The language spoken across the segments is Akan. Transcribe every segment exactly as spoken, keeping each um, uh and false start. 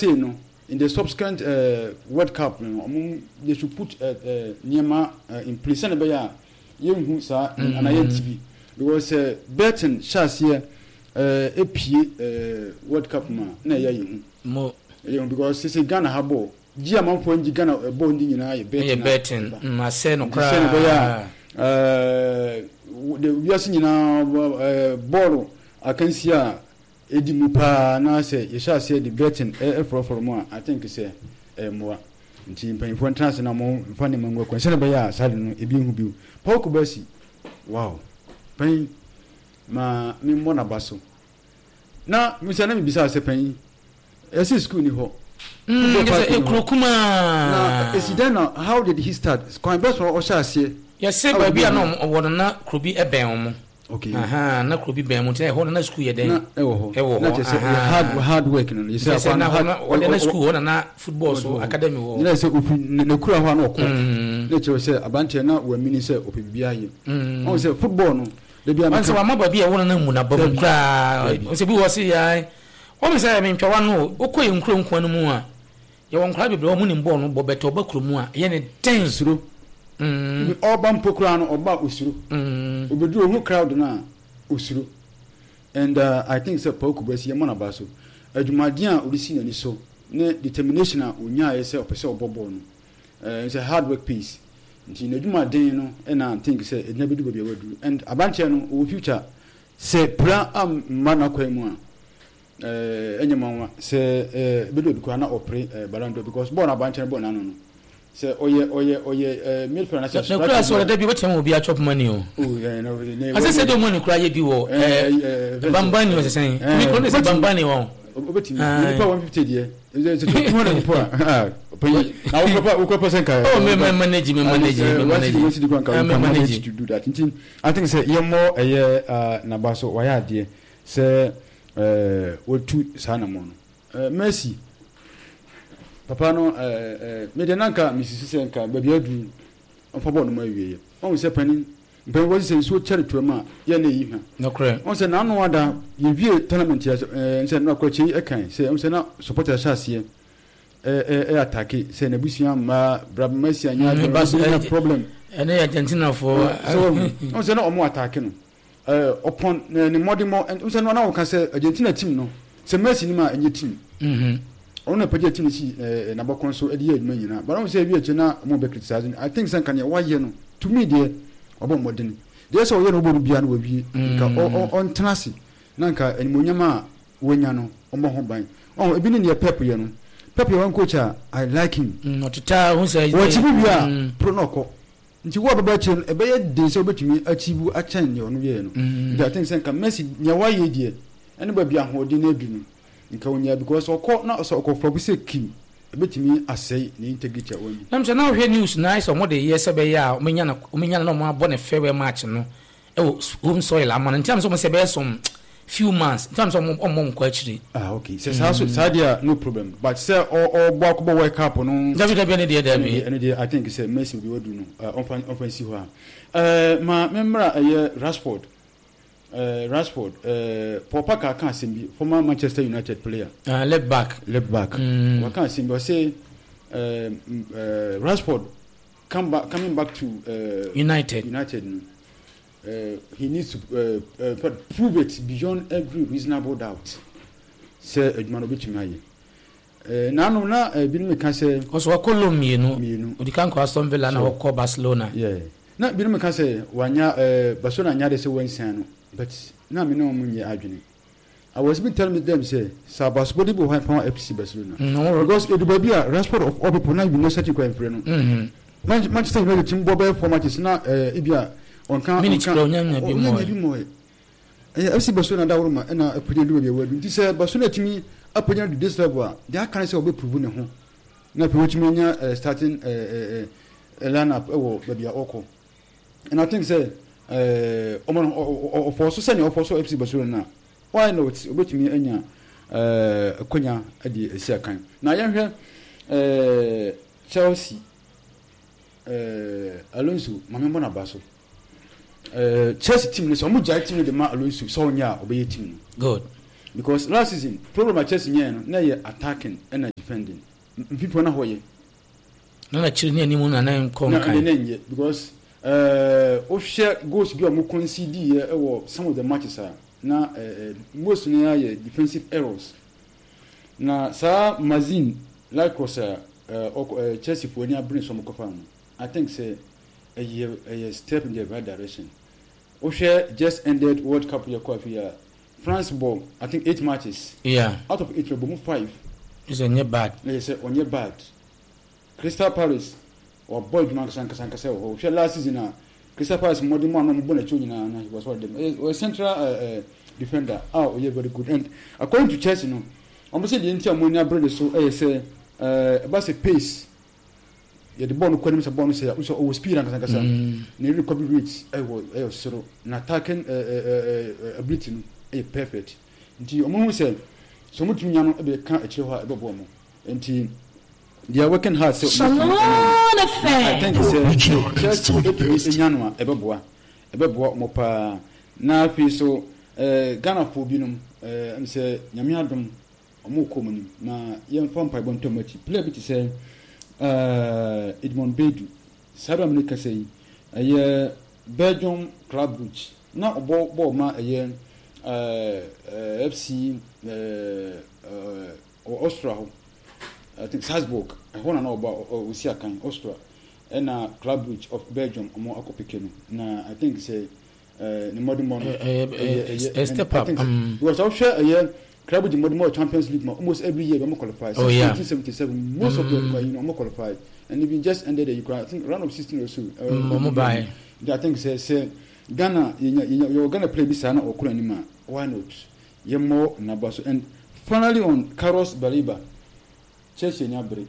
stay no in the subsequent uh, World Cup no um, they should put uh, uh, Niema uh, in place and be ya yenhu sa and I T V because uh, Burton chance here uh, A P uh, World Cup ma na ya yenhu mo because since Ghana have ball Gia man for Ghana uh, ball ndi nyina ye Burton ma say no kra uh the we are seeing now ball akansia edi mupa na say ye sha say the Burton e for for mo I think say eh mo nti mpanifo ntrance na mo fa ne mango kwanse na be ya sale no ebi hu bi Paul Kubasi wow pan ma mi mo na baso na mi se na mi bisa se pan esi school ni ho mm e krokuma na esi then how did he start kwan best for o sha se yes say baby na wo na krobi e ben mo okay aha na krobi ben mo nti e ho na school ye den na e wo ho na je say hard hard work no you say na wo na school na na football so academy wo na say ofi na kura ho na okọ na che say abante na wa mini say ofi bia ye on say football no de bia man say wa maba bia wo na mu na bam kura o say bi wo say ya o me say me ntwa no okoye nkuro nkwan no mu a ye won kura bibre o mu ni ball no bo beto ba kuro mu a ye ne ten suro mm oba mpokura no oba osuro mm obedu ohu crowd na osuro and uh, I think say Paul Kubasi ye mona baso adwumaden a odisi nani so ne determination a onya ye say opese obobo no eh say hard work piece nti na adwumaden no e na think say edna bedu bia wadu and abanche no o future say plan am mana kwemu a eh enyemanwa say eh bedu kwa na opre balando because born abanche born na no no say oye oye oye eh midfielder na say no class or dey be wetin obi a chop money o oh yeah no I say do money kura ye bi wo eh bambani was saying we call this bambani wo obeti ni pa one fifty there is it two hundred po ah na wo pa wo pa percent ka oh me manage me manage me manage me manage to do that I think say ye more eh na ba so wa ya de say eh wo tu sana mo no Messi papa no eh eh me de nanka misisi senka ba bia du onfa bo no ma wiye on se panin be wo se so chere to ma ye na yi ha no kre on se na no wada ye vie tournament ya se na kwachi e kan se on se na supporter chance eh eh attack se na busia ma brab Messi anya problem ene Argentina for so on se na o mo attack no eh upon ni modimo on se na na wo kan se Argentina team no se Messi ni ma enye team mhm ona page team si eh na bakon so edi adwuma nyina but on say bi eche na mo be criticize I think san kan ye waye no to me there obo modern there so ye no obo bia no wabi ka on tenasi nanka enimonyama wonya no omo ho ban on ebi ne pep ye no pep ye one coach I like him not ta who say what you bia pro no ko nti wo baba chen ebe ye de so betumi achibu a chen ye no ye no I think san kan Messi ye waye die ene ba bia ho de na edu no nka wonya because okọ na so okọ for say kim ebetimi asay ni integrity awon nam se na hwe news na so mo de yes be ya omenya na omenya na mo abo na fair match no e home soil amana ntam so mo se be some few months ntam so mo mo kwa chiri ah okay say so sadia no problem but say or or bo ko work up no david david ne dey dey and I think say Messi be wadu no on on see ho eh ma memra eh Rashford Uh, Rashford, uh, Papa Kaka Simbi, former Manchester United player. Uh, left back. Left back. Mm. Waka Simbi say, uh, uh, Rashford come back, coming back to uh, United. United. Uh, he needs to uh, uh, prove it beyond every reasonable doubt. Say Edmanovic Maye. Na no na bi me ka say. Oso wakolo mienu. Mienu. Odi kan ko Aston Villa na wako Barcelona. Yeah. Na bi me ka say wanya uh, Barcelona nya de say wansan no. But now me know munye adwene. I was been telling them say Sabas body bo high power F C Barcelona. No, because it be a Rashford of all people now you know such a quite friend. Mhm. Manchester United team bo be format is na eh ibia on kan minutes pro nya bi mo. Bi mo. Eh F C Barcelona da worma na apuje do be wadu. This say Barcelona team apuje do this level. They can say obe prove ne ho. Na pe wotimi nya starting eh eh lineup e wo be bia oko. And I think say eh omo for so senior for so F C Barcelona why not obetumi anya eh akonya ade esi akan na ye hwe eh Chelsea eh Alonso mame mbona baso eh Chelsea team no so mo jai team no de ma Alonso so nya obeye team good because last season problem at Chelsea no na ye attacking and defending people na hoye na na chiri ni animu na na kom kan na because uh o share goals bi o mo concede e wo some of the matches are na uh, most na ye defensive errors na sa Mazin like was uh, uh, Chelsea for any bring some cover. I think say a year a step in the right direction. Osha just ended World Cup year here. France ball, I think eight matches. Yeah. Out of eight, we move five. It's on your bad. Yes, on your bad. Crystal Palace or boy Marcus and Casanca or Osha last season now. Crystal Palace more than one on Bonnet Junior he was one of them. Was central uh, uh, defender. Oh, yeah, very good. And according to Chelsea, no, almost the entire Monia brother so I say uh about the pace. Yeah, the ball no kwani msa ball no say also o speed and kasa na recovery rate I was I was zero na attacking ability no eh perfect nti omo hu say so mutu nya no be kan akire ho e be bo mo nti they are working hard so I think say just e nya no e be bo e be bo mo pa na fi so eh Ghana fo binum eh am say nyame adom omo komuni na yem fam pa bon tomati play bit say uh Edmond Bedu South America say a Belgium Club Brugge na obo bo ma a uh F C uh uh Austria I think Salzburg I want to know about we see kan Austria and uh Club Brugge of Belgium omo akopeke na I think say uh the modern one a step up was also a Club with the more Champions League almost every year we qualified. Oh, yeah. nineteen seventy-seven most mm. of them you know qualified and even just ended the Ukraine I think round of sixteen or so. Uh, mm, by. I think say say Ghana you you're gonna play this or Kuranima. Why not? You more Nabaso and finally on Carlos Baliba, Chelsea Nyabri,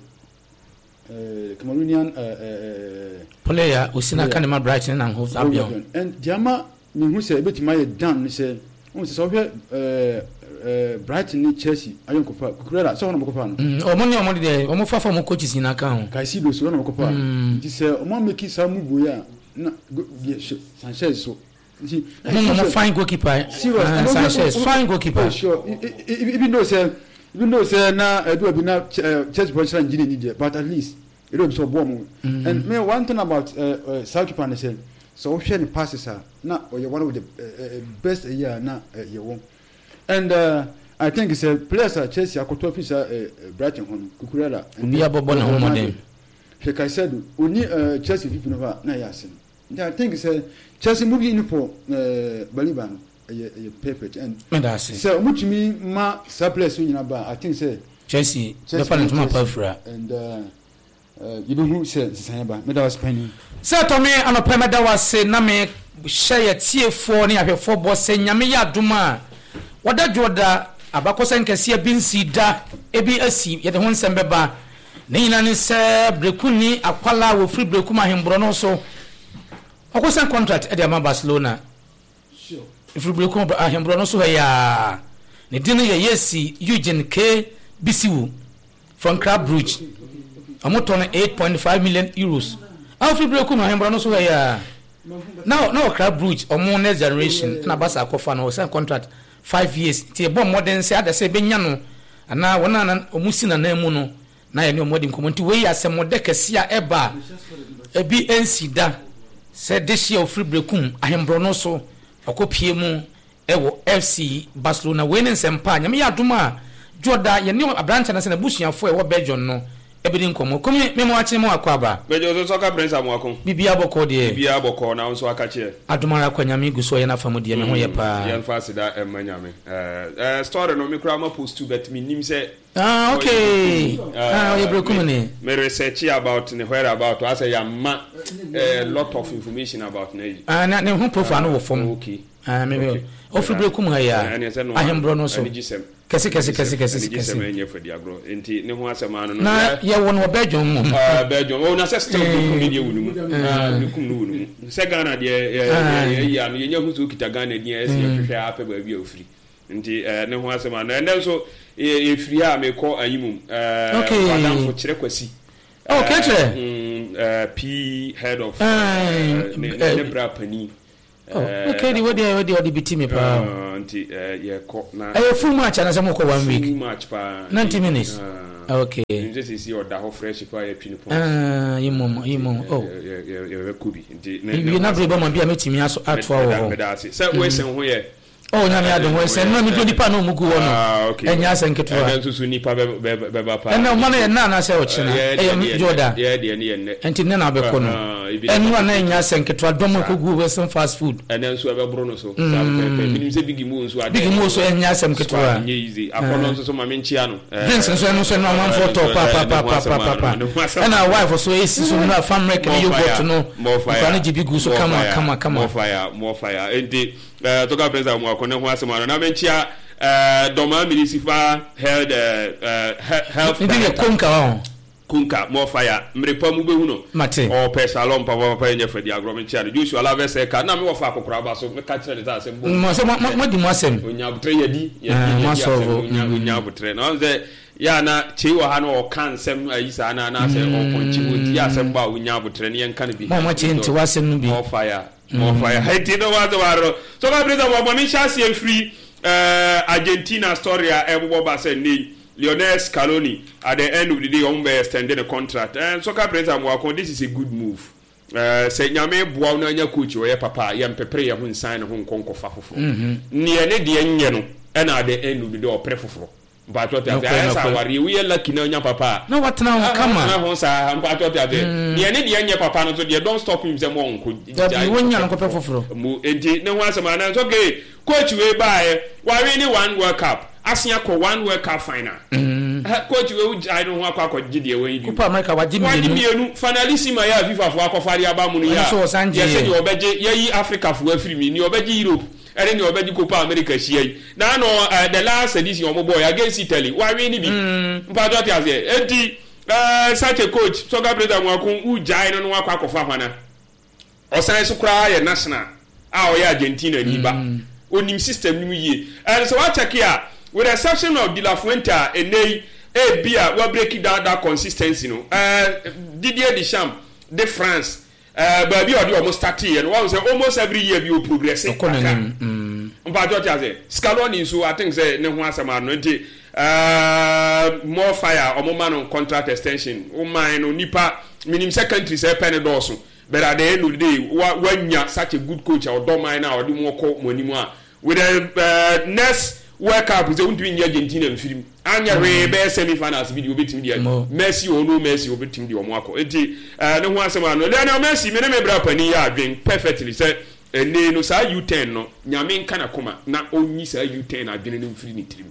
uh, Cameroonian uh, uh, player Usina Kanema Brighton and Hove Albion and Diama who say a bit my done say so uh Uh, Brighton ni Chelsea ayon ko fa kurera so hono ko fa no o mo ni o mo de o mo fa fa mo coaches na kan kai si do so hono ko fa ti se o mo make samu boya na Sanchez so ti mo mo fine goalkeeper Sanchez fine goalkeeper sure even though say even though say na edu abi na Chelsea position engineer ni but at least it will be so bomb and me one thing about uh, uh, South Japan say so share the passes are na or you one of the uh, best year na you won. And uh, I think it's a place at Chelsea. I could talk to uh, Brighton on Kukurela. We are born on Monday. Like I said, we need Chelsea people never na yasin. I think it's a Chelsea movie in for Baliban a perfect and so much me ma surplus in about I think say Chelsea definitely my prefer and uh, uh, you know who said Sayaba me was penny. So to me an opemeda was say na me share tie four ni ahwe four boss say nyame ya duma wada joda abakosa nkese binsi da ebi asi yede ho nsem beba ne nyina ne se brekuni akwala wo free brekum ahembro no so okosa contract e de ama Barcelona sure free brekum ahembro no so ya ne din ye yesi Eugene K Bisiwu from Club Brugge amoto na eight point five million euros a free brekum ahembro no so ya now now Club Brugge omo next generation na basa akofa no sign contract five years tie bo modern say ada say benya no ana wona na omusi na na mu no na ye ne omodi nkomonti we asemode kese a eba ebi ensida say this year free brekum ahembro no so okopie mu ewo F C Barcelona we ne nsempa nyame ya adoma joda ye ne abrancha na se na busuafo ewo Belgium no ebedi nkomo komi memo achi mo akwaba bejo so soka prince amwako bibia boko de bibia boko na nso akache adumara kwa nyame guso ye na famodi me ho ye pa ye fa sida e manyame eh eh story no me kura ma post to bet me nim say ah okay ah ye brekum ni me research about ne where about I say ya ma a lot of information about ne ah na ne ho profile no wo fom okay ah me o free brekum ha ya ahembro no so kesi kesi kesi kesi kesi menye fodi agro enti ne ho asema no na ye won wo Belgium mu ah Belgium o na system ko media wunu mu ah kum no wunu mu se Ghana de ye ya no ye nya huzu kita Ghana de ye se hwehwe afa ba bia ofiri enti ne ho asema no enden so e firi a me ko ayimum eh madam fo kire kwasi okay kire mm P head of ne bra pani Oh, okay, the way they they the beat me pa. Anti eh ye ko na. Eh full match na say mo ko one week. Full match pa. ninety minutes. Okay. You just see or da ho fresh pa ye twin point. Ah, yimo yimo. Oh. Ye ye ye kubi. Nti you na brebo ma bia metimi aso atwa wo. Say we sen ho ye. Oh, nyame adom we sen no me do nipa no mugu wo no. Ah, okay. Enya asenketwa. Enya susu nipa be be ba pa. Ena ma na na na say o china. Eh Joda. Yeah, de ne ne. Enti ne na be ko no. Enu na enya asenketwa dom ko gu we some fast food. Ena nso e be bro no so. Minim say big mo nso ade. Big mo so enya asenketwa. Nye easy. Akono nso so ma me nchia no. Drinks nso enu so no man for top pa pa pa pa pa. Ena wife so esi so na family can you go to know. Fani jibi gu so kama kama kama. More fire, more fire. Enti eh toka pesa mo akone ho asema na menchia eh doma milisifa held eh health ndi konka wa kunka more fire mrepa mu behu no mate o pesa lom pa pa pa nya fadi agro menchia Joshua la vese ka na me wo fa kokora ba so me ka kire de asem bo mo se mo di mo asem onya butre yadi yadi onya onya butre no nze ya na chiwa ha no o kan sem ayisa na na se o ponchi wodi asem ba onya butre ne yan kan bi mo mo chi nti wasem no bi more fire more fire haiti no wa waro so ka brother wa mo mi chance e free uh, Argentina story a ebo ba say ni Lionel Scaloni at the end of the day on be extended the contract and so ka brother mo akon this is a good move uh, say nyame boa na nya coach we papa ya mpepere ya hun sign ho nkonko fa foforo ni ene de enye no and at the end of the day o pre foforo mpato te ase asa wari we lucky na nya papa no what now come on na ho sa mpato te ase ni ene de enye papa no so de don't stop him say mo nko ja won nya nko pe foforo mu enti ne ho asema na so okay coach we bae wa we ni one world cup asia ko one world cup final coach we I don't want akọ gide we yi Copa America wa jimi ni mienu finalissima ya FIFA fo akọfari abamu ni ya ya se ni obeje yi Africa fo afiri mi ni obeje Europe ere ni obeji Copa America hia na no uh, the last edition omo boy against Italy wa we ni bi mpado ati ase enti uh, such a coach so ga brother nwakun u jai no no akwa akọfa hwana osan so kra ya national a o ya Argentina ni ba onim system ni yie and so wa check here with the exception of De La Fuente enei e bia wa break down that consistency no uh, Didier Deschamps de France uh, but bi odi almost start here and one say almost every year bi o progress mm mpato tia say Scaloni so I think say ne ho asema no nti uh, more fire omo man on contract extension o man no nipa minim secondary say pen doso but at the end of the day when you such a good coach or do man na odi mo ko monimu a with the uh, next World Cup is going to be in Argentina and film. Anya re be semi finals video betim dia. Messi o no Messi o betim dia omo akọ. Enti eh ne ho asema no. Lionel Messi me ne me bra pani ya adwen perfectly say ene no sa U ten no nyame nka na koma na onyi sa U ten adwen no mfiri ni tirim.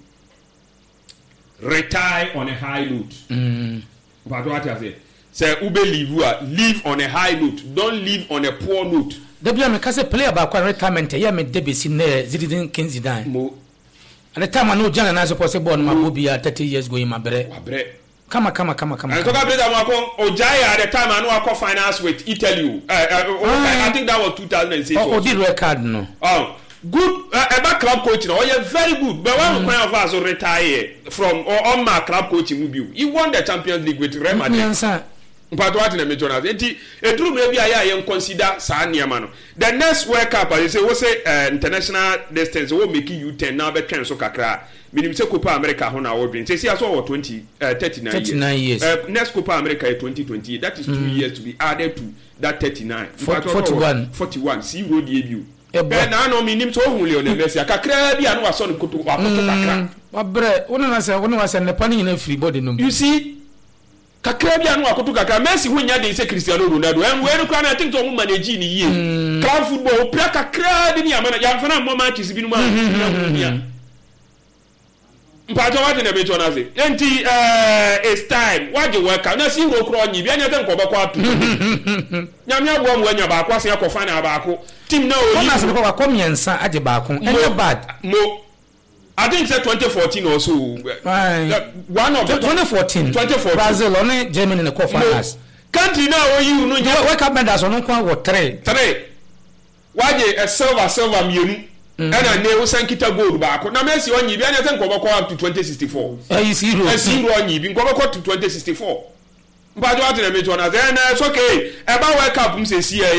Retire on a high note. Mm. But what I say? Say ube live a live on a high note. Don't live on a poor note. Debia me kase player ba kwa retirement ya me debesi ne Zinedine Zidane. Mo at the time I know Jan and I suppose born my movie at thirty years going my bre. Come on, come on, come on, come on. And talk about that Ojaya at the time I know I call finance with Italy. Uh, uh, I think that was two thousand six. Oh, did record no. Oh, good. Uh, about club coaching. Oh, yeah, very good. But one kind of us retire from or on my club coaching movie. He won the Champions League with Real Madrid. Yes, but what in the major enti e true maybe I am consider sa niam no the next World Cup I say we say uh, international distance we make U ten now be twen so kakra minim say Copa America ho na wo dream say see so twenty uh, thirty-nine years uh, next Copa America is twenty twenty that is two mm. years to be added to that thirty-nine forty-one forty-one see road debut e na no minim so hu Lionel Messi kakra bia no waso no koto wakoto kakra wa bre wona na say wona wasa ne pani na free body no you see kakra bia no akoto kakra Messi hu nya de say Cristiano Ronaldo en we no kwa na think to mu manage ni yie club football pra kakra de ni amana ya fana mo matches bi no ma ya mpato wa de na be chona say enti eh it's time wa je work na si ro kro nyi bia nya tan ko ba kwa tu nya me abo mo nya ba kwa se ko fa na ba ko team na o yi na se ko ba ko miensa age ba ko en bad mo I think it's twenty fourteen or so. Uh, one of the twenty fourteen. twenty fourteen. Brazil only Germany in the quarterfinals. Country now you know you wake up medals on one three. Three. Why a silver silver mienu. And a neo sankita gold back. Now Messi on you. I think over up to twenty sixty-four. I see you. I see you on you. Been over to twenty sixty-four. But what in the major then it's okay. About World Cup say see ya.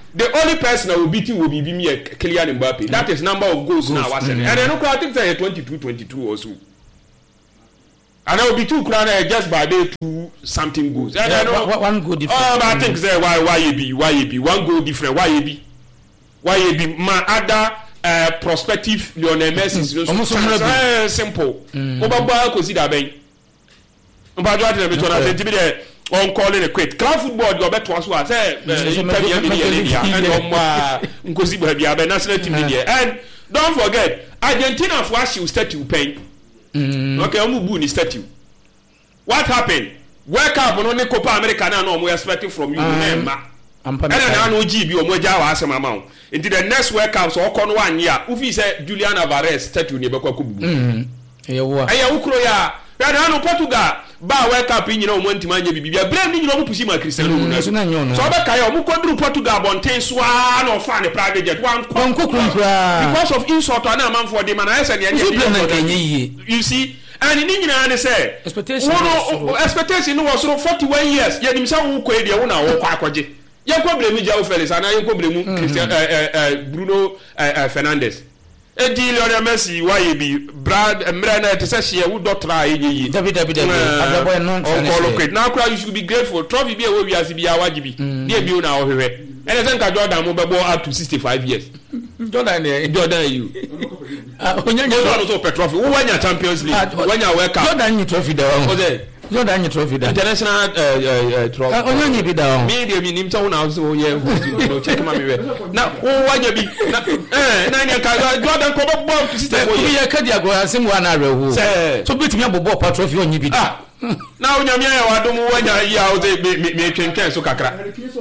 the only person that will beat you will be me Kylian Mbappe. Mm. That is number of goals, goals. now. Mm. And then I think they twenty-two twenty-two or so. And I will be two crown just by day two something goals. And yeah, I know one, one goal different. Oh, but I think say why why you be why you be one goal different why you be why you be my other uh, prospective Lionel Messi. Almost uh, simple. Obaba consider ben. But what the between us to be there on calling a quit. Club football go better as well. Say interview media and um nkosi ba bia be national team media. And don't forget Argentina for she will start to pay. Mm. Okay, I'm bu ni statue. What happened? World Cup no ne Copa America na no mo expecting from you remember. And na no G B o mo ja wa asema ma. Into the next World Cup so okọ no one year. Ufi say Julian Alvarez statue ne be kwa kubu. Mhm. Ye wo. Aya ukro ya. Ya na no Portugal ba World Cup nyina o mo ntima anya bibia. Blame ni nyina o mo pushi ma Cristiano Ronaldo. So be kai o mo kodru Portugal bonten so a na o fa ne private jet one because of insult na man for dem na ese ne anya. You see, and in England they say expectation no expectation no was forty-one years. Ye nim say wo ko e de wo na wo kwa akwaje. Ye ko blame Joao Felix and ye ko blame Cristiano eh eh Bruno Fernandes. E di Lionel Messi why be Brad Mrena to say she would not try yi. David David David no on now cry you should be grateful. Trophy be we as be awajibi. Dey bi na ohwe. And then Jordan mo be up to sixty-five years. Jordan there. Jordan you. Ah, onye Jordan so trophy. Who win your Champions League? When you World Cup. Jordan you trophy there. Oze. Jordan you trophy there. International uh trophy. Onye be there. Me dey be nim so na so yeah. Check my me. Na who win you be? Eh, na nya ka Jordan ko bo ball to system. We ya ka dia go asem wa na rewo. So bitimi abobo pa trophy onye bi. Ah. Now nyame ya wadom wanya yi a wo dey me twenken so kakra.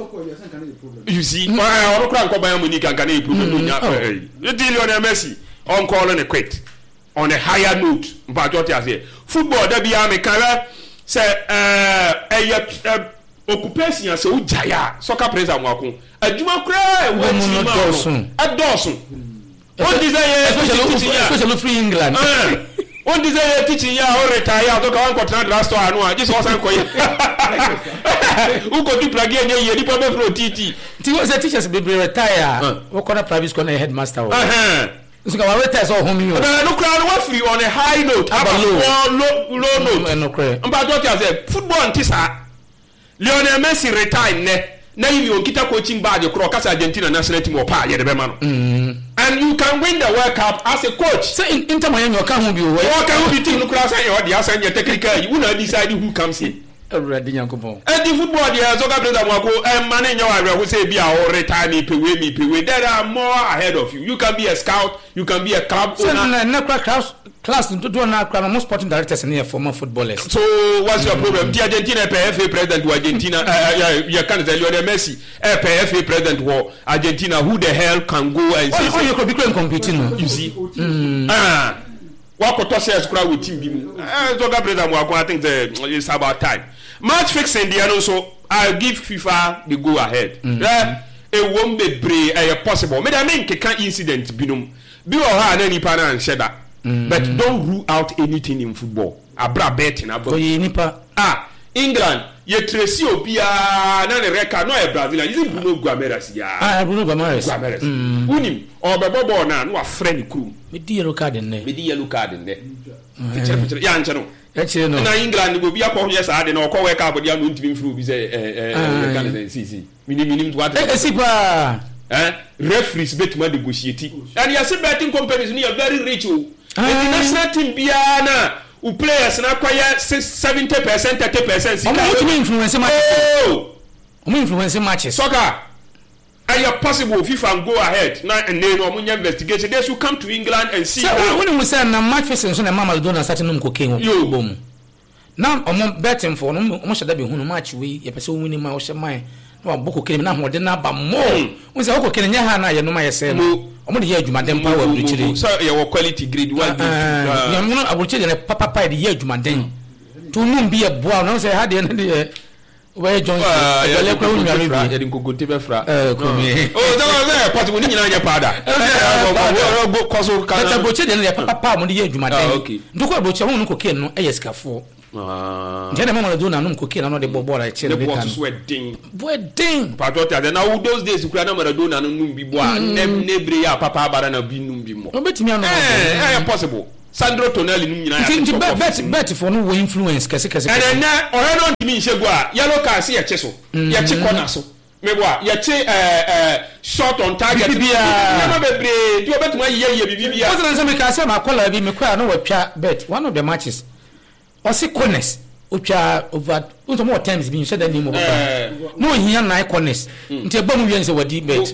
You see, my or crank up by money can can improve. You deal on Messi on calling a quit on a higher note. But what you say, football that be American say uh occupation as o jaya soccer player amwako. Aduma kra we team Dawson. At Dawson. What desire especially especially free England. On desire teaching ya or retire to kan contract last one no just was an koye. Who could do plug in ye nipa be pro T T. Ti was a teachers be retire. What corner private school na headmaster. Uh-huh. So can retire so home you. No crowd was free on a high note, about low low note. No crowd. But what you say football ntisa. Lionel Messi retire ne. Na you kita coaching badge across Casa Argentina national team or pa ye the be man. And you can win the World Cup as a coach. Say in Inter Miami you can be away. You can be team no class and you the assign your technical you will not decide who comes in. Already Yankopon. And the football there so player wako and man your we say be our retire me pay me pay there are more ahead of you. You can be a scout, you can be a club owner. So na class class to do na crowd most sporting directors and former footballers. So what's your problem? The Argentina P F A president to Argentina uh, you can't tell Lionel Messi uh, P F A president for Argentina who the hell can go and say oh, you could be competing you see mm. ah what to say crowd with team bi eh so president wako I think it's about time match fixing the also I'll give FIFA the go ahead mm. yeah it won't be brave uh, possible me that mean can incident binom bi o ha na nipa na nsheda but don't rule out anything in football abra betting abra nipa ah England ye tracy obia na ne record no e Brazil you see Bruno Guimaraes ya ah Bruno Guimaraes Guimaraes unim obebo ball na no afre ne krum me di yellow card ne me di yellow card ne picture picture ya nche no eche no na England go bia ko yes ade na o ko work up dia no ntimi mfru bi say eh eh Canada C C minim minim what eh si pa eh referees betima negotiate and you see betting companies ni are very rich o international team bia na u players na kwaya seventy percent thirty percent see how to influence matches oh um influence matches soccer are you possible FIFA go ahead now and then no munya investigation they should come to England and see so how when we say na match fixing so na mama do na certain no cocaine yo bom now um betting for no um shada be hu no match we ye pese win ma o she man na boko kele na ho de na ba mo we say boko kele nya ha na ye no ma ye say no omo de ye adwuma den power abruchire so ye wo quality grade one grade ya mo abruchire ne papa papa de ye adwuma den to num bi ye boa no say ha de na de we John e le kwa unware bi ye de nkogote be fra eh ko mi oh that was there possible ni nyina nya pada go koso ka ta abruchire de ne papa papa mo de ye adwuma den ndoko abruchire ho no ko ken no e ye skafo ah nje na mama do na no koke na no de bobo ra che the de boss kan so wedding wedding patriotic and now those days kura na Maradona no num bi bo a nebre ya papa abara na bi num bi mo obetimi anu eh eh possible Sandro Tonali num nyina ya bet bet for no influence kese kese and na ore no ndimi nhegu a yellow card se ye che so ye che corner so mebo a ye che eh eh shot on target na ma bebre di obetuma ye ye bibia o se me ka se ma kola bi me kwa no watwa bet one of the matches o se corners otwa over unto more times bi said that name over no hia nine corners nti eba mu wi nse wadi bet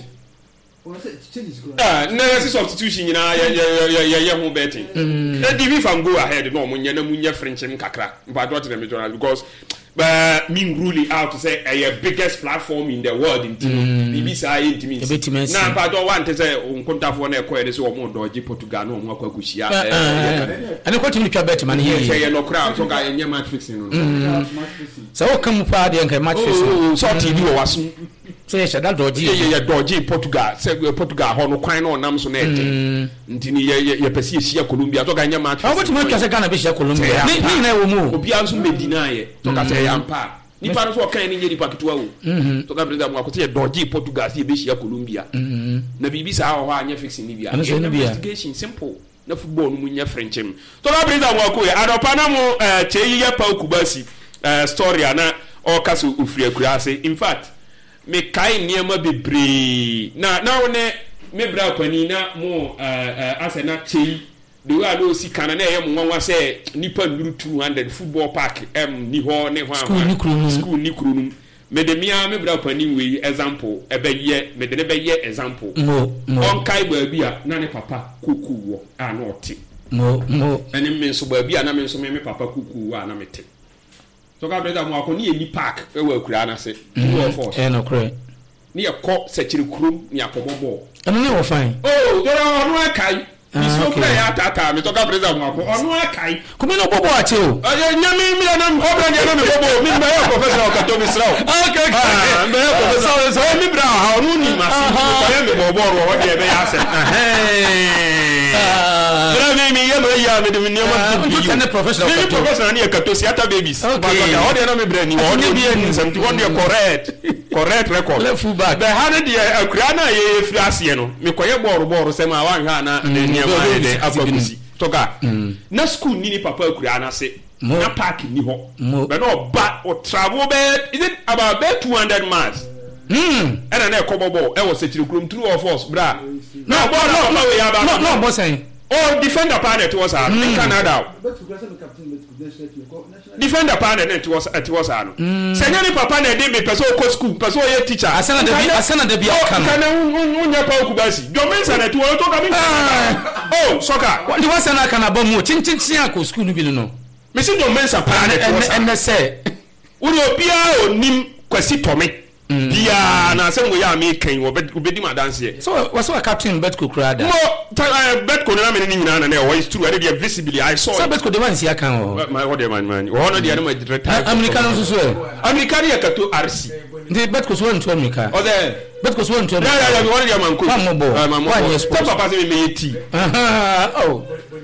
ah na substitution nyina ye ye ye ye ho betting na divi fan go ahead no mo nya na mu nya frenchim kakra mpa do to the because but me ruling out to say a biggest platform in the world in team B B C I in team na mpa do want to say nkontafo na ekoye so mo doji Portugal no mo akwa kushia eh ani ko timi twa bet man here ye no crowd so ga nya match fixing no so o kam pa de nkai match fixing so T V o waso so ye shada doji ye ye doji Portugal say Portugal ho no kwan no nam so na ete ntini ye ye pesi ehia Colombia to ga nya match o timi twa se Ghana be ehia Colombia ni ni na wo mu obi anso medina ye to ka say yampa ni pa so kan ni nyeri paketua wo to ka president mo akote ye doji Portugal si be ehia Colombia na bibi sa ho anya fixing ni bia investigation simple na football no munya frenchim to ka president mo akoye adopa na mo cheyi ye pa okubasi story ana o kaso ofri akura ase in fact me kai niema bebre na na one me bra kwani na mo asena cheyi de wa do si kana na ye mo nwanwa se nipa nduru two hundred football park em ni ho ne ho school ni krunu school ni krunu me de mia me bra kwani we example e be ye me de ne be ye example no no on kai ba bi a na ne papa kuku wo a na oti no no ene me so ba bi a na me so me me papa kuku wo a na me te so ka brother mo akoni ni park e wa kura na se two of us eh no kure ni e ko sekiri krum ni akobobo eno ne wo fine oh do no akai ni so kura ya tata me to ka brother mo akoni ono akai kumi no bobo ache o eh nyami mi na obra ni na me bobo mi me professor ka to mi sraw okay ah me professor so mi bra ha onu ni ma si ko ya me bobo ro ho de be ya se eh bra mi ye me ya me de mi nyoma tu tu ne professor mi professor ni e ka to si ata babies ba ko ya o de na me bra ni o de bi en seventy one de correct correct record le full back the hundred de akura na ye firi ase no me ko ye boro boro se ma wa hwa na de ni ma de abakusi toka na school ni ni papa akura na se na park ni ho but no ba o travel be is it about be two hundred miles mm and na ekobobo e was secure room two of us bra no no no we about no no boss saying oh defender partner to us in Canada defender partner to us at was ano senya ni papa na dey me person ko school person ye teacher asana de bi asana de bi aka kana unya pa okubasi do mensa na to to ka bi oh soka ndi wasana kana ba mu chin chin chin akọ school no bi no me si do mensa partner to us and say uri obia onim kwasi tome bia na se mo ya me kan wo bedi ma dance so was a captain Betco Crada no Betco na me ni nyina na na is true I dey visibly I saw so Betco de man si aka o my what man man wo no dey na ma retire American so so American ya kato R C the Betco so nto America o there Betco so nto ya ya wo dey man ko ma mo bo wa yes papa say me yeti oh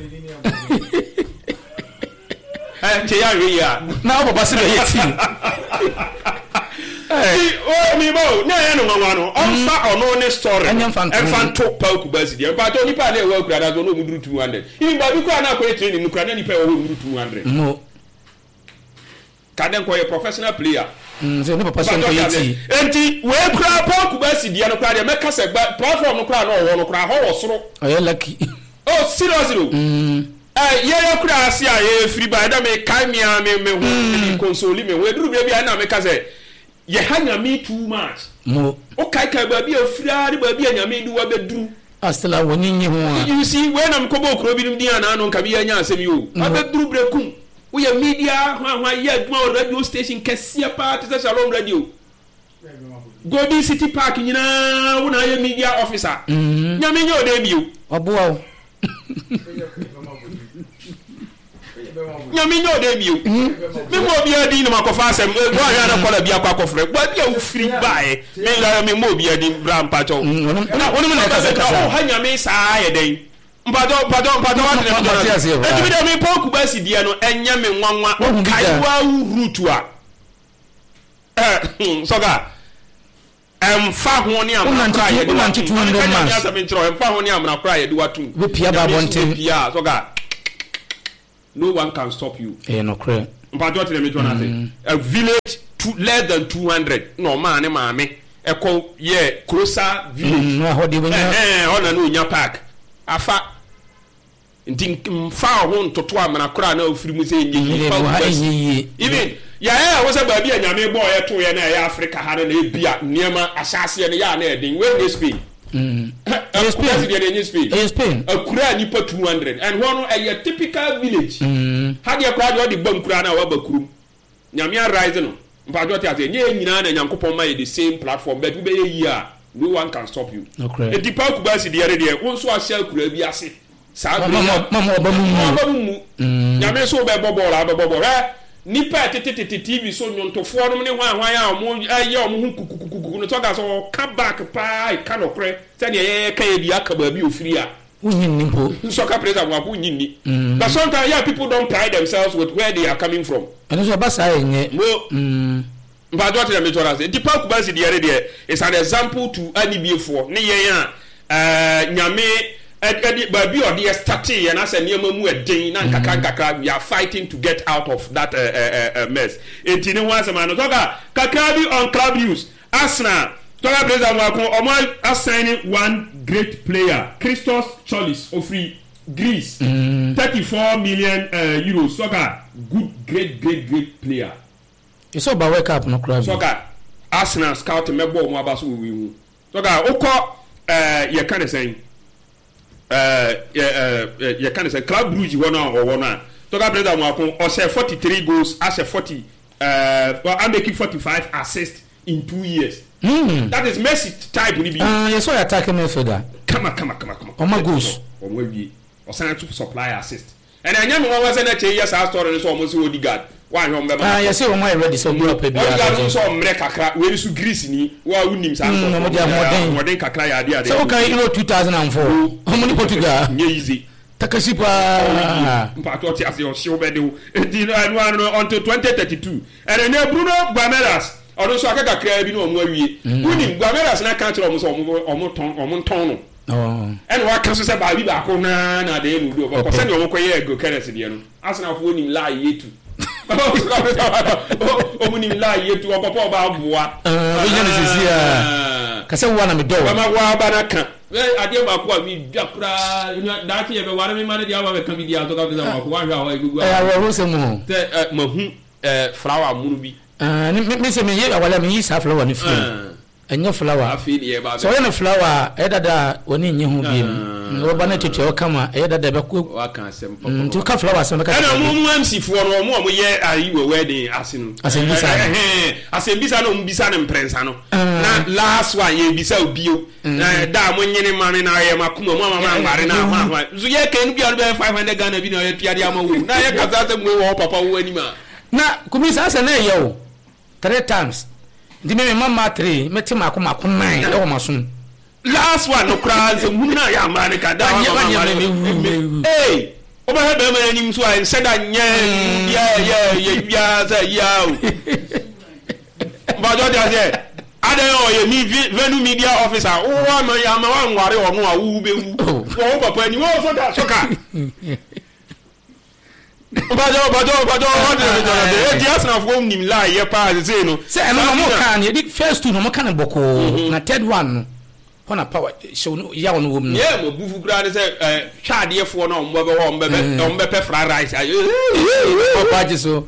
eh che ya we ya na papa say me yeti eh oh mi bo na ya no nwa no on fa ono ne story en fan to pa okubasi dia pa to nipa na e wa kura da so no mu two hundred even ba bi ko na ko training kura na nipa e wa mu two hundred no kaden ko ye professional player mm so no papa so ko yeti enti we kura pa okubasi dia no kura dia meka se platform no kura no wo no kura ho wo soro oh you lucky oh seriously mm eh ye ye kura ase a ye free by da me kai me me me ho console me we duru bia na me ka se ye hanya me too much no o kai kai ba bia free ba bia nya me du wa beduru astela woni nyi ho a you see when am kobo kro bi dia na no nka bia nya asem yo abeduru brekum we ye media hwa hwa ye aduma radio station kesia pa te Shalom radio Golden City Park nyina wo na ye media officer nya me nyo de bio oboa nyami nyo de bio me mo bia di no makofa asem wo ya na kola bia kwa kofre gba bia wo free bae me la me mo bia di bra mpacho na woni me na kasa kasa o ha nyame saa ye den mpado mpado mpado wa tene mpado e bi de me po ku ba si die no enya me nwanwa kaiwa root a eh soga em fa ho ne amra kra ye de watu two hundred months ya sabe ntro em fa ho ne amra kra ye de watu be pia ba bonte pia soga no one can stop you eh no kra mpado tene me to na say a village to less than two hundred no man ne maame e ko ye closer village na ho de eh eh ona no nya park afa nti mfa ho ntoto amana kora na ofiri mu se nyi even ya ya wo se ba bia nyame bo ye to ye na ya Africa ha na ebia niema asase ne ya na edin we ne Spain mm Spain ye ne Spain Spain akura ni pa two hundred and one a typical village mm ha de kura de bam kura na wa bakurum nyame arise no mpa do tia nye nyina na nyankopon ma ye the same platform but we be ye a no one can stop you okay e di pa ku ba si de ye de won so ahia kura bi ase sa mama mama obamu obamu nyame so be bobol a be bobol eh nipa tetete T V so nyontofo no ne hwan hwan a mo aye o mo hu kukukuku no to ga so ka back pa ka no kre se ne ye ka ye bi aka ba bi ofiri a unyinni po so ka presa mo apu nyinni but sometimes yeah people don't pride themselves with where they are coming from and so ba sa yenye mo mm mba do tell me to say the park ba si de there is an example to anibiefo ne yen a eh nyame edi ba bi o de starting and as niam mu edin na nkaka nkaka we are fighting to get out of that uh, uh, uh, mess enti ni wan sama no toka kaka bi on club news Arsenal toka president wa ko omo assigning one great player Christos Cholis of free Greece mm. thirty-four million uh, euros toka good great great great player you saw ba wake up no club toka Arsenal scout mebo mo abaso we hu toka ukọ uh, ye kan say uh uh you can say Club Brugge one or one to ga brother mo akon o say forty-three goals as a forty uh well, I'm making forty-five assists in two years mm. that is Messi type ni bi ah you saw attacking midfielder come on come on come on come on my goals o mo wi o say to supply assist and anya me wan say na che yes our story so mo say Odegaard wa hwe mbeba ah you say o mo ready so be up bia Odegaard so mre kakra we su Greece ni wa unim sa so mo dia modern modern kakra ya dia so okay Euro two thousand four o mo ni Portugal nye easy Takashi pa mpato ti ase o se obede o edi no until twenty thirty-two and then Bruno Guimaraes odo so akaka kra bi no omo awie unim Guimaraes na kan kire omo so omo omo ton omo ton no oh and wa kan so se ba bi ba ko na na de enu do ko se ne omo koye go keres de no asena fo onim la yetu omo nim la yetu o papa ba boa eh bi ne sisi a kase wo na me do ma wa ba na kan ade ma ko mi dakra da ti e be ware mi ma ne dia ba be kan bi dia to ka be za ma ko wa hwa wa gugu eh wa ro se mo te ma hu eh flower munu bi ah ni me se me ye wala me yi sa flower ni fu enyo flower afi ni e ba so ye na flower e dada woni nyi hu bi mu wo ba na tete o kama e dada be ko wa kan asem papa to ka flower asem ka na mu mu M C fo no mo mo ye ayi we wedding asinu asem bisa eh asem bisa no mbisa ne mprensa no na last one ye bisa obio na da mo nyine ma ne na ye makuma mo mama ngare na ma so ye ken bi be five hundred Ghana bi na ye piade ama wo na ye kaza asem wo papa wo anima na kumisa asa na ye wo three times ndi me mama three meti mako mako nine e wo masun last one no kra ze muna ya mane ka da mama eh o ba be me ni mso ai said anya ya ya ya ya za ya o ba do dia ze ade o ye mi venu media officer o wa ma ya ma wa nware o no a wu be wu o papa ni wo so da so ka Bajo bajo bajo what the the Arsenal for nim lie ye pa say no say no mo kan ye first two no mo kan boko na third one no hona power show no ya no wom no yeah mo bufu kra de say eh twade ye fo no mo be wo mo be mo be pe fried rice papa jiso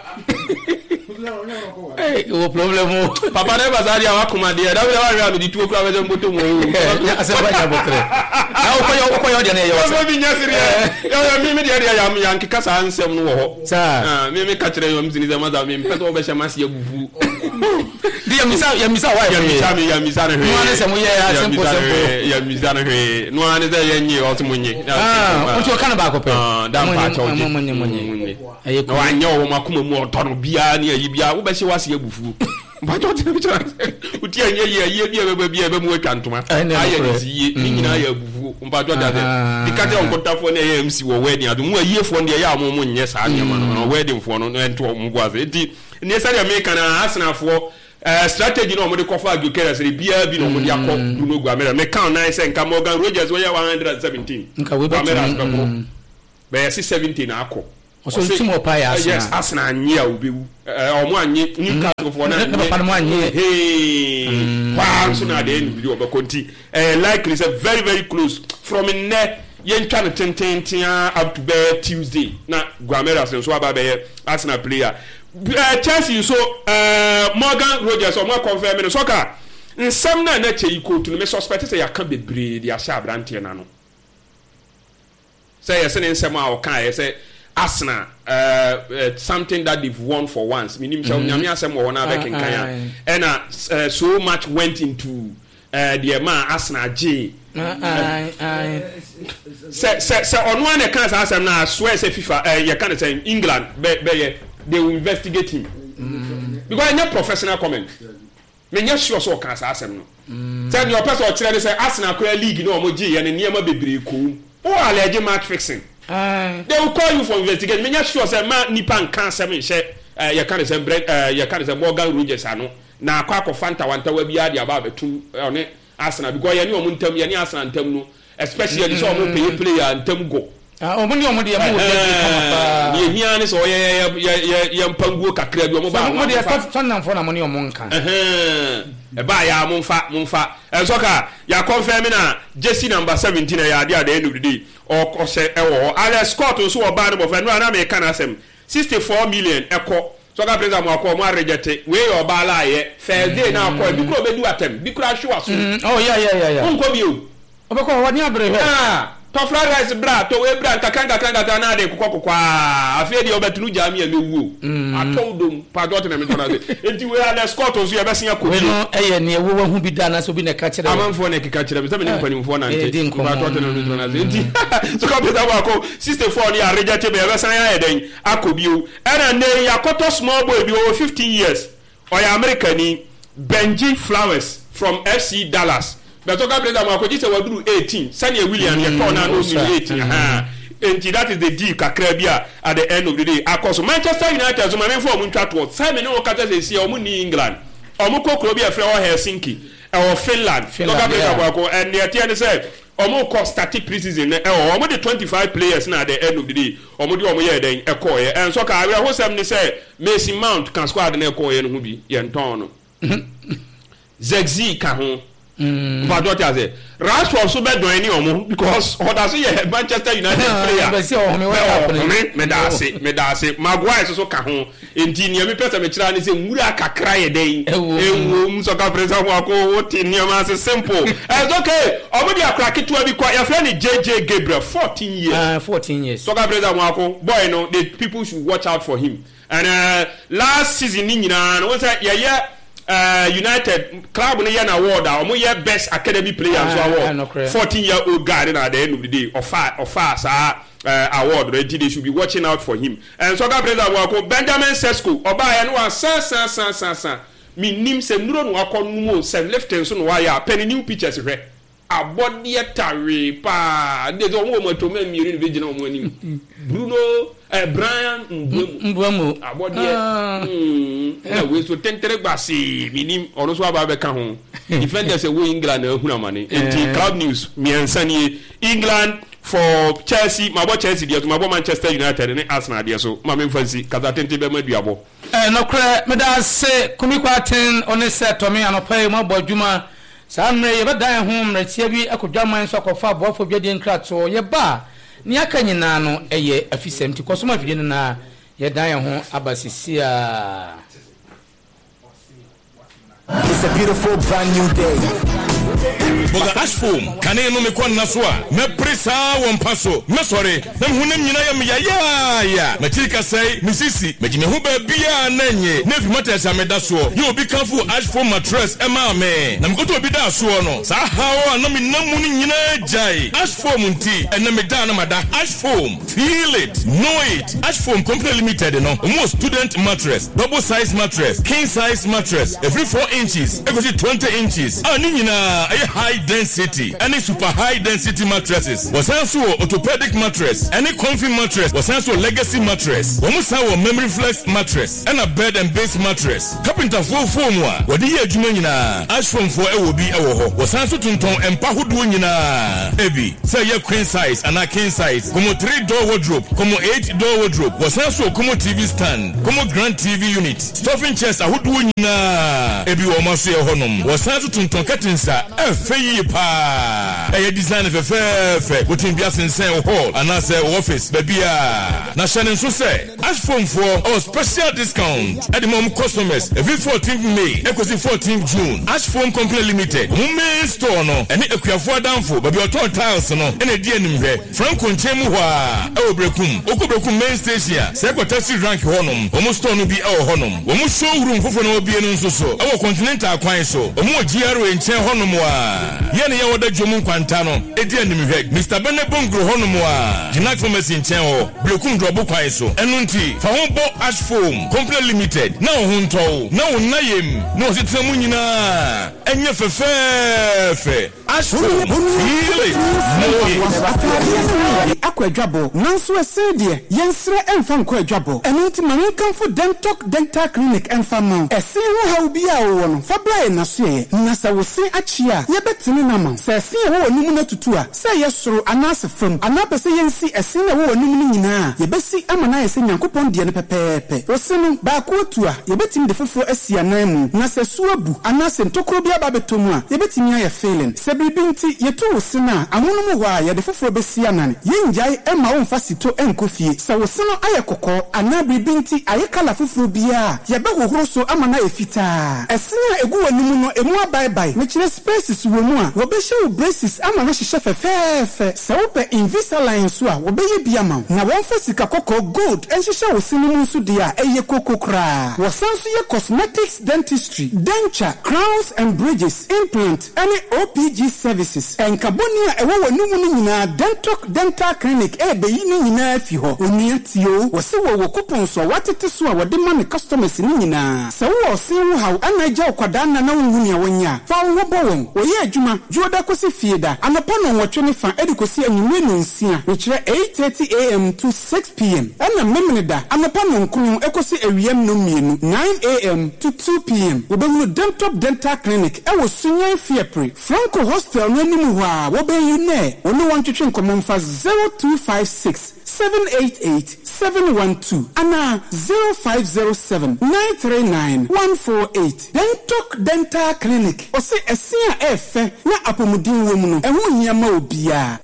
eh o problema papa ne bazari awa kuma de da we wa me di tuo kra we zo mboto mo ya ase ba ya botre na o ko yo ko yo de ne yo so bi nya sire ya mi mi de ya ya yanki kasa ansem no wo ho sa ah mi mi ka kire yo mzini za maza mi mpeto obe sha masi ya bufu di ya misa ya misa wa ya misa mi ya misa ne no ane se mo ye ya simple simple ya misa ne he no ane se ye nyi o se mo nyi ah o ti o kana ba ko pe ah da pa cha o ji mo nyi mo nyi aye ko anya o makuma mu otono bia ne yi bia wo be se wase ya bufu bajo ti bi cha uti anya ye ye bia be bia be mu atwantoma aye ni ye ni nyina ya bufu so umpa jo da de dikate on kontafo na A M C wo wedding adu mu ayefo ne ya mo mo nye saa nyama no wedding fo no ento mo gwaze enti ne sa de make na asenafo Uh, strategy no mo de kofa agukera se bia bi no mo de akọ du no gua me count nine say nka Morgan Rogers we one seventeen nka we betu be seventeen na akọ so team opa ya asna yes asna anye a obewu o mo anye Newcastle for na ne papa mo anye hey wa so na de ni bi oba konti eh likely say very very close from in there yen twa no tenten up to be Tuesday na Guamera so aba be Arsenal player Uh, Chelsea so uh, Morgan Rogers or more confirm in soccer nsem na na che iko to me suspect say yaka bebre dia sha brante na no say yes nsem a o kan say Arsenal uh, uh, something that they've won for once minim sha nyame asem wo na be kenkan and uh, so much went into uh, the man Arsenal G say say say on one kan say asem na swear say FIFA uh, you can say England be be they will investigate him mm. because any professional comment me nya sure so kan sa asem no say your person o kire say Arsenal Premier League no mo gi ye ne niam bebre ko o allege match fixing uh. they will call you for investigation me nya sure say ma nipa nkan asem nhye uh, you can say uh, you can say Morgan Rogers ano na akwa akọ fanta wanta wa bia dia ba betum one Arsenal because ye ni o mo ntam ye ni Arsenal ntam no especially so o mo pay player ntam go ah o mo ni o mo de mo de kama ye hia ni so ye ye ye mpanguo kakra bi o mo ba mo de Tottenham for na mo ni o mo nka eh e ba ya mo mfa mo mfa e so ka ya confirm na jersey number seventeen ya dia the end of the day o ko se e wo Alex Scott so o ba no bo fa no na me kana sem sixty-four million e ko so ka president mo akọ mo reject we o ba la ye first day na akọ bi kro be du atem bi kro ahwe waso oh yeah yeah yeah yeah nko bi o obeko wani abre he ah to fly rice bra to we bra kakanga kakanga na de kokokwa afie de obetunu jami e mewu atodom pa dot na me tona de enti we ala Scott so ye besia ko we no eye ne wo hu bi da na so bi ne ka kire amanfo ne kika kire me se me ne mpanimfo na nte pa dot na me tona de enti so ka peta wa ko sixty-four ni a reject be be san ya den akobio era ne yakoto small boy bi over fifteen years o ya American Benji Flowers from F C Dallas but to Gabriel Amakoji say waduru eighteen Sanya William ye turn na no eighteen aha and that is the deal kakra bia at the end of the day akoso Manchester United so mamen for mu ntwa to Simon no kata say see omu ni England omu kokro bia frɛ o Helsinki e o Finland to Gabriel Amako and the tier say omu ko static preseason e o omu the twenty-five players na at the end of the day omu di omu ye den e ko ye and so ka we ho sem ni say Mason Mount kan squad na e ko ye no hu bi ye nton no Zegzi ka ho Mm. But what is it? Rashford so bad doing any because what does he Manchester United player? Me da say, me da say. Maguire so ka ho. Enti ni me pesa me kira ni say nwura kakra ye den. Ewu mu so ka president wa ko what ni am say simple. It's okay. Omo dia kra ketua bi kwa your friend J J Gabriel fourteen years. Uh, fourteen years. So ka president wa ko boy no the people should watch out for him. And uh, last season ni nyina no say yeah yeah Uh, United club no yen award or mo ye best academy players ah, award fourteen year old guy at the end of the day of far of far uh, award ready they should be watching out for him and so God president wa Benjamin Sesko oba ya no san san san san san mi nim se nuro no akọ no seven left so no wa ya penny new pictures hwe abode tare pa de so mo mo to me mi ri vigina mo anim Bruno eh Brian Mbwemu abode mm na we so tentere gbasi minim ono so aba be ka ho defenders we England na huna mane enti Club News mi ansani England for Chelsea mabo Chelsea dia to mabo Manchester United ne Arsenal dia so ma me fancy kaza tente be maduabo eh no kre me da se kumi kwaten one set to me anopai mo bodwuma sa mre ye bedan ho mre tia bi akodwaman so akofa bofo biade nkrato ye ba ni aka nyina no eye afisem ti kosoma fide na ye dan ho abasisia. It's a beautiful brand new day. Boga Ashfoam kane no me kon na so a me presa won paso me sore na hunam nyina ya me ya ya ma chika sai misisi me gime ho ba bia na nye na fi mata sa me da so ye obi kanfo Ashfoam mattress e ma me na me goto obi da so no sa hawo na me namu ni nyina jai Ashfoam nti e na me da na mada Ashfoam feel it know it Ashfoam company limited no mo student mattress double size mattress king size mattress every four inches e go twenty inches ani nyina ɛyɛ high density any super high density mattresses. Wɔsan so wɔ orthopedic mattress any comfy mattress. Wɔsan so legacy mattress. Wɔn san wɔ memory flex mattress ɛna bed and base mattress. Carpenter fo foam a wɔde yɛ adwuma nyinaa. Ashfom fo ɛwɔ bi ɛwɔ hɔ. Wɔsan so tontɔn mpa hodoɔ nyinaa. Ebi sɛ yɛ queen size ana king size. Komo three door wardrobe, komo eight door wardrobe. Wɔsan so komo T V stand, komo grand T V unit. Stuffing chairs ahodoɔ nyinaa. Ebi wɔn aso yɛ hɔnom. Wɔsan so tontɔn curtains a ɛfɛ yie paa. Ɛyɛ design fɛfɛɛfɛ. Wotin bia sensɛn hall anasɛ office baabi a. Na hyɛn nso sɛ Ashfom for our special discount at the moment customers every fourteenth May ekosi fourteenth June. Ashfom Company Limited mo main store no ɛne akuafo adamfo baabi ɔtɔn tiles no ɛna di animhwɛ Franco nkyɛn mu hɔ a ɛwɔ Brekum okobrekum main station a sɛ ɛkɔ taxi rank hɔnom wɔn store no bi ɛwɔ hɔnom wɔn showroom foforɔ no obie no nso so ɛwɔ continental kwan so wɔn wɔ G R A nkyɛn hɔnom a yɛne yɛwɔ da dwom nkwanta no ɛdi animhwɛ Mister Bene Bongro hɔnom a Ginak Pharmacy nkyɛn hɔ Brekum drɔbo kwan so ɛno nti fa ho bɔ Ashfom Company Limited na wo ho ntɔw na wo na yɛm na ɔsetena mu nyinaa ɛnyɛ fɛfɛɛfɛ Ashfom feel it akɔ adwabɔ nanso ɛsɛ deɛ yɛnsrɛ ɛmfa nkɔ adwabɔ ɛno nti ma menkamfo Dentalk Dental Clinic ɛmfa ma ɛse ho haw bi a wowɔ no fa bra yɛ nasoɛ na sɛ wo se akyi a yɛbɛtene no ma sɛ ɛse a wowɔ nomu no tutu a sɛ yɛ soro anaasɛ fam anaa pɛ sɛ yɛnsi ɛse na wowɔ nomu no nyinaa yɛbɛsi ama na yɛ sɛ Nyankopɔn deɛ no pɛpɛɛpɛ wo se no baako atu a yɛbɛtumi de foforɔ asi anan mu na sɛ so abu anaasɛ ntokoro bi aba bɛtɔ mu a yɛbɛtumi ayɛ failing sɛ biribi nti yɛto wo se no a amono mu hɔ a yɛde foforɔ bɛsi anan yɛngyae ɛma wo mfa sito ɛnkɔ fie sɛ wo se no ayɛ kɔkɔɔ anaa biribi nti ayɛ kala foforɔ biara yɛbɛhohoro so ama na yɛ fitaa ɛse a ɛgu w'anim no ɛmu abaebae mekyerɛ spaces wɔ mu a wɔbɛhyɛ wo braces ama no hyehyɛ fɛfɛɛfɛ sɛ wopɛ Invisalign so a wɔbɛyɛ bi ama wo na wɔmfa sika kɔkɔɔ gold ɛnhyehyɛ wo se no mu nso deɛ a ɛyɛ koko koraa wɔsan so yɛ cosmetics dentistry denture crowns and bridges implant ɛne O P G services ɛnkabɔni a ɛwɔ w'anim no nyinaa Dentalk Dental Clinic ɛbɛyi no nyinaa fi hɔ onua tio wɔse wɔ wɔ coupon so a watete so a wɔde ma ne customers no nyinaa sɛ wowɔ ɔsen wo haw ana agya ɔkwadaa nna na wonhu nea wɔnyɛ a fa wo ho bɔ wɔn wɔyɛ adwuma dwoda kɔsi fie da anɔpa no nwɔtwe ne fa ɛde kɔsi anwummerɛ no nsia mekyerɛ eight thirty a m to six p m ɛna memene da anɔpa no nkron ɛkɔsi awiyam no mmienu nine a m to two p m wɔbɛhunu Dentalk Dental Clinic ɛwɔ Sunyan Fiepre Franco Hostel no anim hɔ a wɔbɛyi nɛ ɔne wɔn twetwe nkɔmmɔ mfa zero two five six seven eight eight seven one two ana zero five zero seven nine three nine one four eight Dentalk Dental Clinic ɔse ɛse a ɛfɛ na apɔmuden wɔ mu no ɛho hia ma obiara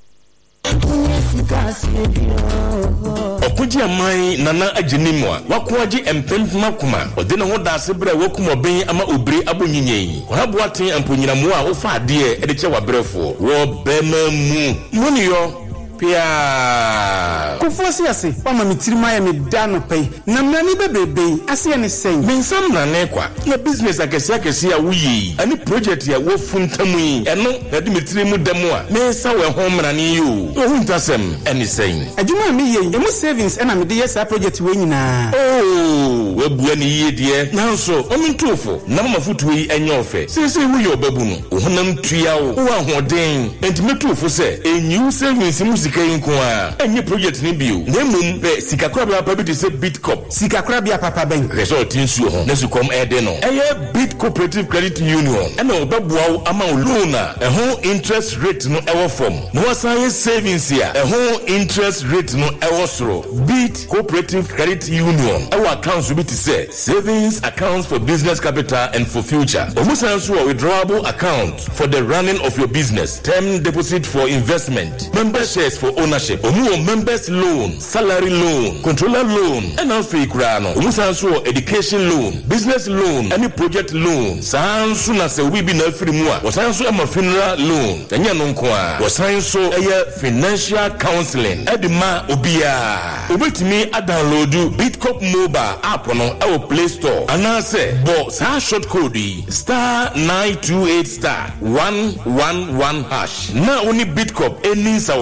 Okuji amai nana ajinimwa wakuwaji empempuma kuma odina ho daase bra wakum oben ama obire abonyinyen wabu aten amponyina mu a ofa ade e de che wabrefo wo bema mu muniyo pia kufosi ase pama mitirima ya meda no pai na mrani bebrebe ase ne sen bensam na ne kwa na business akese akese a wuyi ani project ya wo funtamu yi eno na de mitirimu demo a me sa we ho mrani yo o huntasem eni sen adwuma mi ye emu savings ena me de yes project we nyina oh we bua ni ye de na so o mintofo na mama futu yi enye ofe sese wuyi obabu no o honam tua wo wo ahoden enti metofo se enyu savings mu sika yinko a enye project ni bio na mum be sika krabia papa bi de se Bitcop sika krabia papa ben result nsuo ho na sukom ede no eye Bit Cooperative Credit Union ena obabua wo ama loan a eho interest rate no ewo form no wasan savings ya eho interest rate no ewo soro Bit Cooperative Credit Union ewo accounts bi te say savings accounts for business capital and for future omusan so withdrawable account for the running of your business term deposit for investment member shares for ownership omu members loan salary loan controller loan and also ikura no omusan so education loan business loan any project loan sanso na se we bi na afiri mu a wasan so ama funeral loan enya no nko a wasan so eye financial counseling edima obia obetimi download Bitcop mobile app no e Play Store ana se bo sa short code star nine two eight star one one one hash na oni Bitcop eni sawoso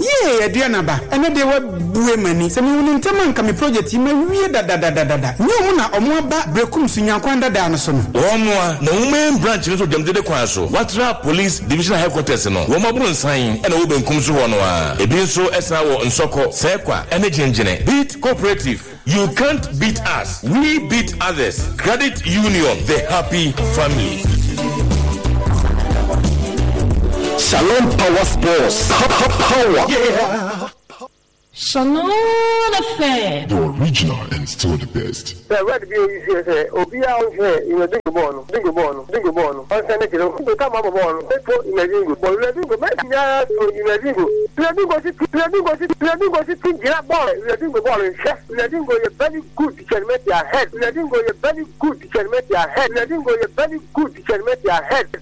Ye, Dianaba, and they were buemani. Some Unitaman come project, you may read da da da da da. No muna omwaba brekum sunyakwanda danoson. Omwa, no main branch into them did the Kwaso. Watra Police Division Headquarters no. Womabun sign and Oben Kumsu Honwa. Ebinso Esawo and Soko, Sekwa, Energy Engine. Beat Cooperative. You can't beat us. We beat others. Credit Union, the happy family. Shalom Power Sports. Power. Yeah. Shalom Affair. The original and still the best. The red view is here. Obia on here in a dingo bono, dingo bono, dingo bono. On Senate, you come up a bono. They put in a dingo. But we are dingo. Maybe you are in a dingo. We are dingo. We are dingo. We are dingo. We are dingo. We are dingo. We are dingo. You're very good. You can make your head. We are dingo. You're very good. You can make your head. We are dingo. You're very good. You can make your head.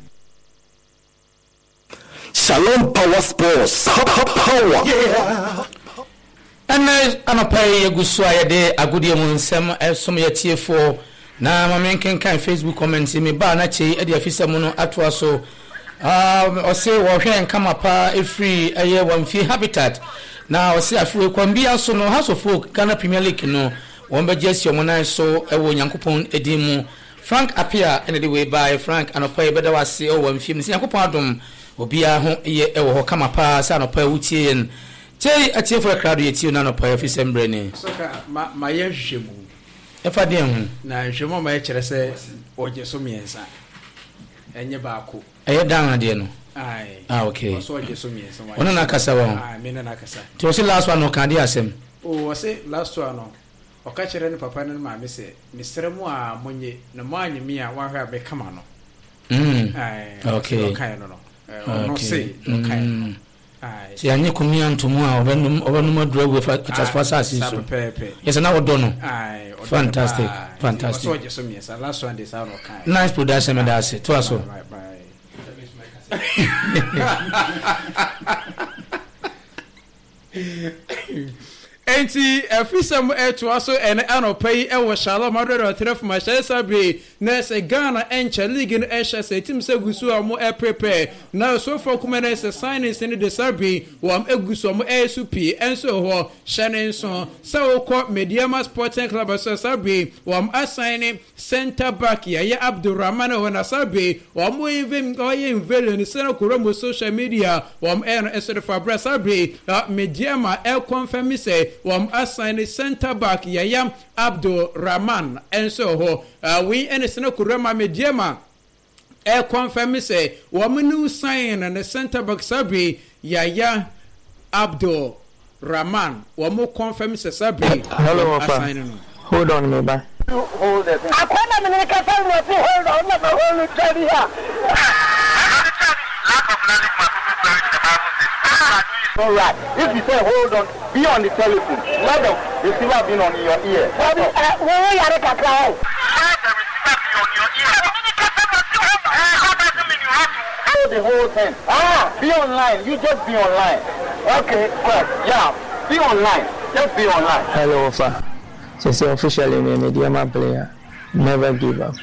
Shalom Power Sports. Power. Yeah. And anɔpɛ yɛgu so a yɛde agodie mu nsɛm ɛsom yɛtiefo na mame nkenkan Facebook comment me ba na kyei ɛde afisɛm no atoa so ɔse wɔhwɛ nkama pa ɛfiri ɛyɛ wɔmfie habitat na ɔse afiri kwambia so no House of Folk Ghana Premier League no wɔn bɛgye asi ɔmo nan so ɛwɔ Nyankopɔn edin mu Frank Apia ɛne de wei bae Frank anɔpɛ yɛbɛda wase ɛwɔ wɔmfie mu sɛ Nyankopɔn adom obiara ho yɛ ɛwɔ hɔ kama pa sɛ anɔpɛ wotie yɛn Jay atie for crowd yeti na no pa fi sembre ni soka ma ma ye hwehwemu e fa de hu na hwehwemu ma ye kyere se oje so miensa enye baako e dan de no ai ah okay so oje so miensa wa ona na kasa wa ah me na kasa ti o se last one no kan de asem o se last one no o ka kyere ne papa ne ma me se misere mu a monye na mo anyimi a wa hwa be kama no mm ai okay okay no no no say okay ai si anye kumi antumu a obenum obenum adura we fa transfer so yes na wodo no ai fantastic fantastic so je so me sa last one this out okay nice production me that say to aso Enti afisam eto aso ene anopai e wo Shalom Adoro Tref ma shesa be na se Ghana encha league no e shesa tim se gusu amo e prepare na so for kuma na se signings in the Serbi wam egusu amo e supi enso ho shane nso sa wo Mediama Sporting Club so Serbi wam assigning center back ya ya Abdurrahman ho na Serbi wam even go ye invelo ni se na koromo social media wam e no eso de Fabra Serbi Mediama e confirm say wam assign center back Yaya Abdul Rahman and so ho uh, we and sene kurama Mediama e confirm say wam new sign and the center back Sabri Yaya Abdul Rahman wam confirm say Sabri hello hold on me ba hold it akwana me ka tell me hold on na hold it here lack of knowledge must be very all right. If you say hold on, be on the telephone. Let the receiver be on your ear. Where are you at? Let the receiver be on your ear. Hold the whole thing. Ah, be online. You just be online. Okay, well, yeah. Be online. Just be online. Hello, sir. Since you're officially a Mediama player, never give up.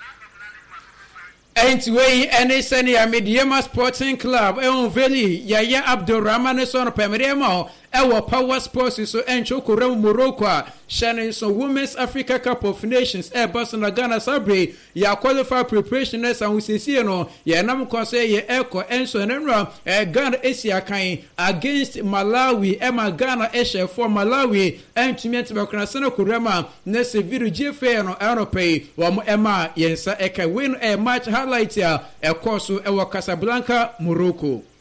Ain't way any senior Mediama Sporting Club e on veli Yaya Abdurrahman so no Mediama e Power Sports so encho korem Morocco shining so Women's Africa Cup of Nations e Barcelona Ghana Sabre ya qualify preparation and we see no ya nam ko say ye echo enso enra e Ghana Asia kan against Malawi e ma Ghana e share for Malawi entumi antibakona sene korema na se video gfa no Europe wo mo e ma yensa e ka win e match highlight ya e course e Casablanca Morocco.